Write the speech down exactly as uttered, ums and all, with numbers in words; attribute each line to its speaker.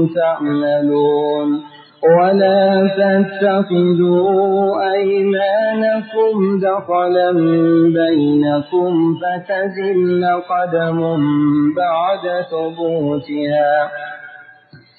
Speaker 1: تعملون ولا تتخذوا أيمانكم دخلا بينكم فتزل قدم بعد ثبوتها